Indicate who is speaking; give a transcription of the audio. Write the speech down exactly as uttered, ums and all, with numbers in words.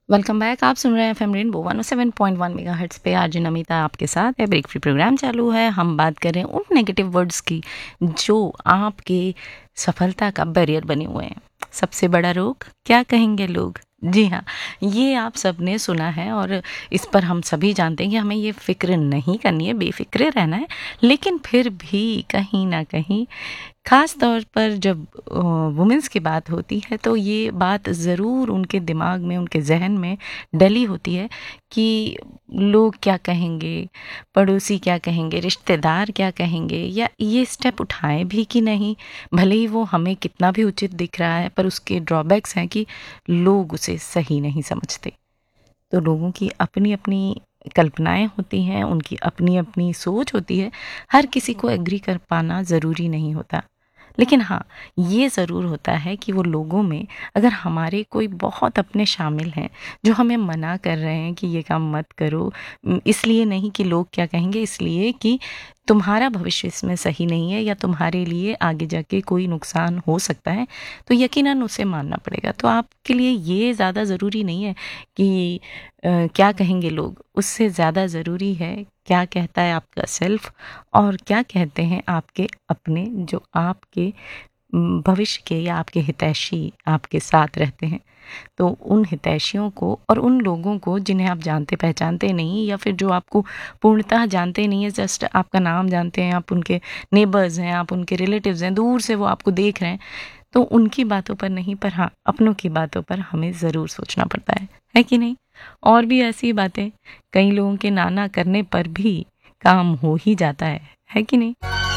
Speaker 1: Welcome back. आप सुन रहे हैं FM rainbow one O seven point one megahertz पे। आज नमिता आपके साथ है। ब्रेक फ्री प्रोग्राम चालू है। हम बात कर रहे हैं उन नेगेटिव वर्ड्स की जो आपके सफलता का बैरियर बने हुए हैं। सबसे बड़ा रोग, क्या कहेंगे लोग। जी हाँ, ये आप सबने सुना है और इस पर हम सभी जानते हैं कि हमें ये फ़िक्र नहीं करनी है, बेफ़िक्रे रहना है। लेकिन फिर भी कहीं न कहीं ख़ास तौर पर जब अ, वुमेन्स की बात होती है तो ये बात ज़रूर उनके दिमाग में, उनके ज़हन में डली होती है कि लोग क्या कहेंगे, पड़ोसी क्या कहेंगे, रिश्तेदार क्या कहेंगे, या ये स्टेप उठाएँ भी कि नहीं। भले ही वो हमें कितना भी उचित दिख रहा है, पर उसके ड्रॉबैक्स हैं कि लोग उसे सही नहीं समझते। तो लोगों की अपनी-अपनी कल्पनाएँ होती हैं, उनकी अपनी-अपनी सोच होती है। हर किसी को एग्री कर पाना ज़रूरी नहीं होता। लेकिन हाँ, ये ज़रूर होता है कि वो लोगों में अगर हमारे कोई बहुत अपने शामिल हैं, जो हमें मना कर रहे हैं कि ये काम मत करो, उम, इसलिए नहीं कि लोग क्या कहेंगे, इसलिए कि तुम्हारा भविष्य इसमें सही नहीं है या तुम्हारे लिए आगे जाके कोई नुकसान हो सकता है, तो यकीनन उसे मानना पड़ेगा। तो आपके लिए ये ज़्यादा ज़रूरी नहीं है कि अ, क्या कहेंगे लोग, उससे ज़्यादा ज़रूरी है क्या कहता है आपका सेल्फ और क्या कहते हैं आपके अपने, जो आपके उम, भविष्य के या आपके हितैषी आपके साथ रहते हैं। तो उन हितैषियों को और उन लोगों को जिन्हें आप जानते पहचानते नहीं, या फिर जो आपको पूर्णतः जानते नहीं हैं, जस्ट आपका नाम जानते हैं, आप उनके नेबर्स हैं, आप उनके रिलेटिव्स हैं, दूर से वो आपको देख रहे हैं, तो उनकी बातों पर नहीं, पर हाँ, अपनों की बातों पर हमें ज़रूर सोचना पड़ता है, है कि नहीं? और भी ऐसी बातें कई लोगों के ना ना करने पर भी काम हो ही जाता है, है कि नहीं?